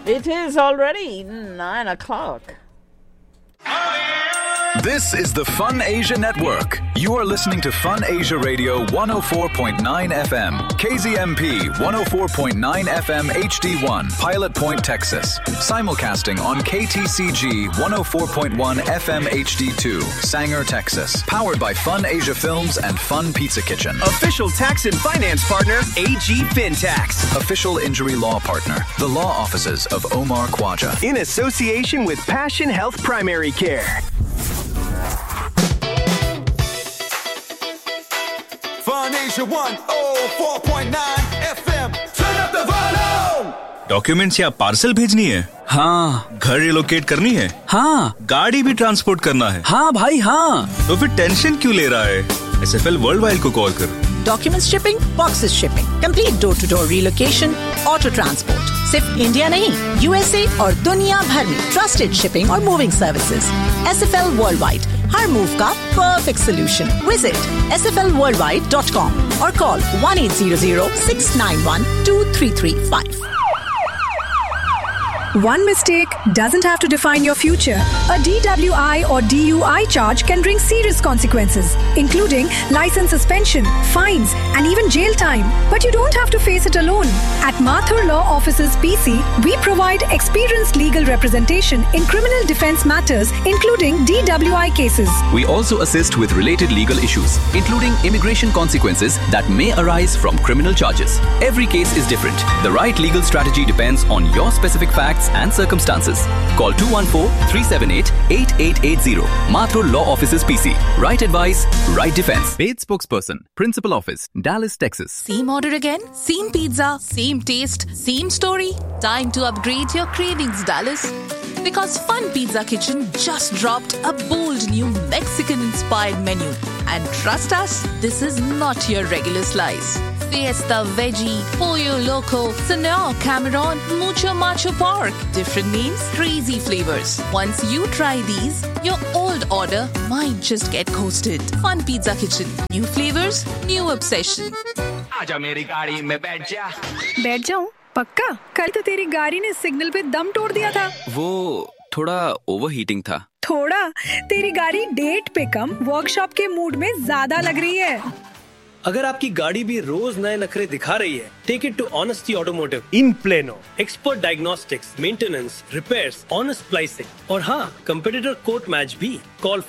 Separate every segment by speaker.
Speaker 1: It is already 9 o'clock.
Speaker 2: This is the Fun Asia Network. You are listening to Fun Asia Radio 104.9 FM, KZMP 104.9 FM HD1, Pilot Point, Texas. Simulcasting on KTCG 104.1 FM HD2, Sanger, Texas. Powered by Fun Asia Films and Fun Pizza Kitchen.
Speaker 3: Official tax and finance partner, AG FinTax.
Speaker 2: Official injury law partner, the law offices of Omar Khwaja.
Speaker 3: In association with Passion Health Primary Care.
Speaker 4: Fun Asia 104.9 FM. Turn up the volume.
Speaker 5: Documents या parcel भेजनी है?
Speaker 6: हाँ।
Speaker 5: घर relocate करनी है?
Speaker 6: हाँ।
Speaker 5: गाड़ी भी ट्रांसपोर्ट करना है?
Speaker 6: हाँ भाई हाँ।
Speaker 5: तो फिर टेंशन क्यों ले रहा है? SFL वर्ल्डवाइड को कॉल कर।
Speaker 7: Documents shipping, boxes shipping, complete door to door relocation, auto transport, सिर्फ इंडिया नहीं, USA और दुनिया भर में ट्रस्टेड शिपिंग और मूविंग सर्विसेज। SFL वर्ल्डवाइड, हर मूव का परफेक्ट सोल्यूशन। विजिट sflworldwide.com और call 1800-691-2335।
Speaker 8: One mistake doesn't have to define your future. A DWI or DUI charge can bring serious consequences, including license suspension, fines, and even jail time. But you don't have to face it alone. At Mathur Law Offices PC, we provide experienced legal representation in criminal defense matters, including DWI cases.
Speaker 9: We also assist with related legal issues, including immigration consequences that may arise from criminal charges. Every case is different. The right legal strategy depends on your specific facts and circumstances. Call 214-378-8880. Mathur Law Offices PC. Right advice, right defense.
Speaker 10: Paid spokesperson, Principal Office, Dallas, Texas.
Speaker 11: Same order again? Same pizza? Same taste? Same story? Time to upgrade your cravings, Dallas. Because Fun Pizza Kitchen just dropped a bold new Mexican-inspired menu. And trust us, this is not your regular slice. Fiesta Veggie, Pollo Loco, Senor Cameron, Mucho Macho Pork. Different names, crazy flavors. Once you try these, your old order might just get coasted. Fun Pizza Kitchen. New flavors, new obsession.
Speaker 3: आजा मेरी गाड़ी में बैठ जा।
Speaker 8: बैठ जाऊं? पक्का? कल तो तेरी गाड़ी ने सिग्नल पे दम तोड़ दिया था।
Speaker 10: वो थोड़ा ओवरहीटिंग था।
Speaker 8: थोड़ा? तेरी गाड़ी डेट पे कम वर्कशॉप के मूड में ज्यादा लग रही है।
Speaker 12: अगर आपकी गाड़ी भी रोज नए नखरे दिखा रही है, take it to honesty automotive in plano. Expert diagnostics, maintenance, repairs, honest pricing और हाँ, कंपेटिटर कोट मैच भी। कॉल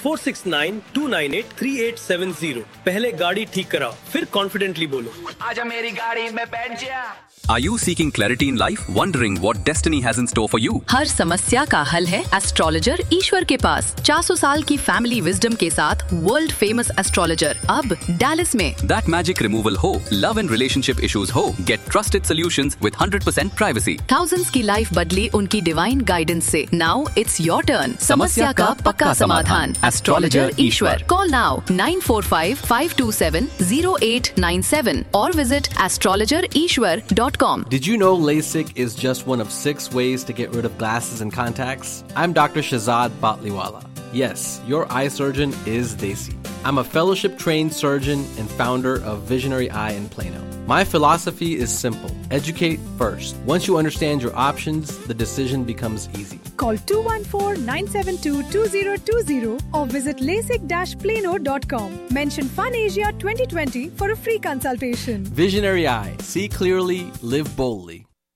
Speaker 12: 469-298-3870। पहले गाड़ी ठीक कराओ, फिर कॉन्फिडेंटली बोलो,
Speaker 3: आजा मेरी गाड़ी में बैठ जा।
Speaker 9: Are you seeking clarity in life? Wondering what destiny has in store for you?
Speaker 11: हर समस्या का हल है एस्ट्रोलॉजर ईश्वर के पास। 400 साल की फैमिली विजडम के साथ वर्ल्ड फेमस एस्ट्रोलॉजर अब डैलस में।
Speaker 9: That magic removal ho, love and relationship issues ho, get trusted solutions with 100% privacy.
Speaker 11: Thousands की लाइफ बदली उनकी डिवाइन गाइडेंस से। Now it's your turn. समस्या का पक्का समाधान। Astrologer Ishwar. Call now 945-527-0897 or visit astrologerishwar.com.
Speaker 13: Did you know LASIK is just one of 6 ways to get rid of glasses and contacts? I'm Dr. Shahzad Batliwala. Yes, your eye surgeon is Desi. I'm a fellowship-trained surgeon and founder of Visionary Eye in Plano. My philosophy is simple. Educate first. Once you understand your options, the decision becomes easy.
Speaker 8: Call 214-972-2020 or visit LASIK-plano.com. Mention Fun Asia 2020 for a free consultation.
Speaker 13: Visionary Eye. See clearly, live boldly.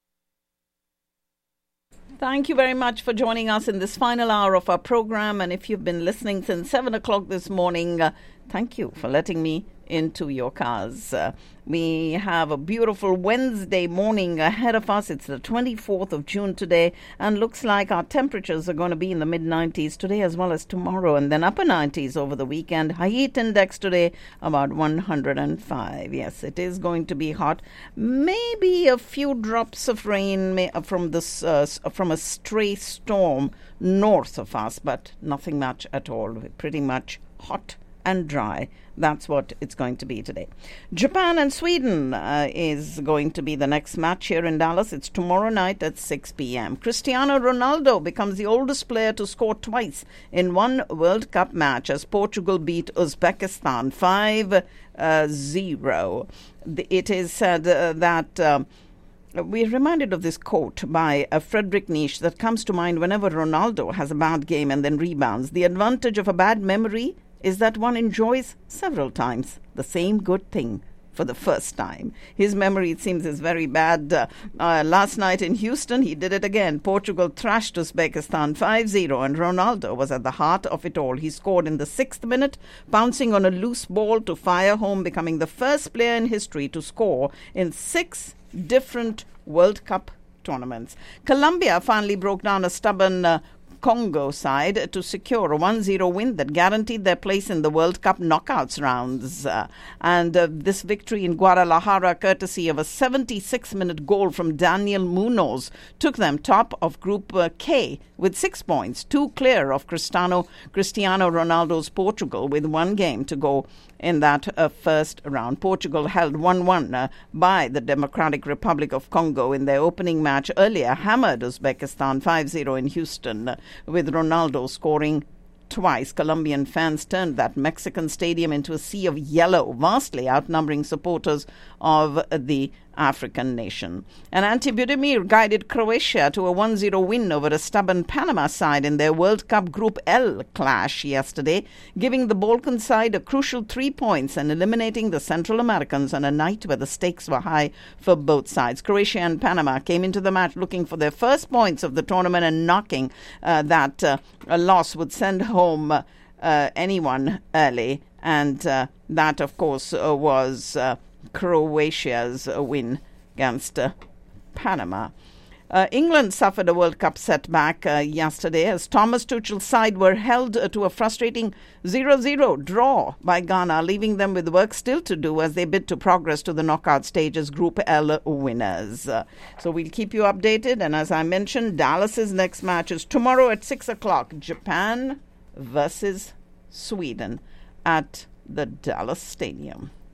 Speaker 1: Thank you very much for joining us in this final hour of our program. And if you've been listening since 7 o'clock this morning, thank you for letting me into your cars. We have a beautiful Wednesday morning ahead of us. It's the 24th of June today, and looks like our temperatures are going to be in the mid-90s today as well as tomorrow, and then upper 90s over the weekend. High heat index today about 105. Yes, it is going to be hot. Maybe a few drops of rain from a stray storm north of us, but nothing much at all. Pretty much hot and dry. That's what it's going to be today. Japan and Sweden is going to be the next match here in Dallas. It's tomorrow night at 6 p.m. Cristiano Ronaldo becomes the oldest player to score twice in one World Cup match as Portugal beat Uzbekistan 5-0. It is said that we're reminded of this quote by Friedrich Nietzsche that comes to mind whenever Ronaldo has a bad game and then rebounds. The advantage of a bad memory is that one enjoys several times the same good thing for the first time. His memory, it seems, is very bad. Last night in Houston, he did it again. Portugal thrashed Uzbekistan 5-0, and Ronaldo was at the heart of it all. He scored in the 6th minute, bouncing on a loose ball to fire home, becoming the first player in history to score in 6 different World Cup tournaments. Colombia finally broke down a stubborn Congo side to secure a 1-0 win that guaranteed their place in the World Cup knockouts rounds. This victory in Guadalajara, courtesy of a 76-minute goal from Daniel Munoz, took them top of Group K with 6 points, 2 clear of Cristiano Ronaldo's Portugal with 1 game to go in that first round. Portugal held 1-1 by the Democratic Republic of Congo in their opening match earlier, hammered Uzbekistan 5-0 in Houston, with Ronaldo scoring twice. Colombian fans turned that Mexican stadium into a sea of yellow, vastly outnumbering supporters of the African nation. And Ante Budimir guided Croatia to a 1-0 win over a stubborn Panama side in their World Cup Group L clash yesterday, giving the Balkan side a crucial 3 points and eliminating the Central Americans on a night where the stakes were high for both sides. Croatia and Panama came into the match looking for their first points of the tournament and knocking that a loss would send home anyone early. And that, of course, was Croatia's win against Panama. England suffered a World Cup setback yesterday as Thomas Tuchel's side were held to a frustrating 0-0 draw by Ghana, leaving them with work still to do as they bid to progress to the knockout stage as Group L winners. So we'll keep you updated. And as I mentioned, Dallas's next match is tomorrow at 6 o'clock. Japan versus Sweden at the Dallas Stadium.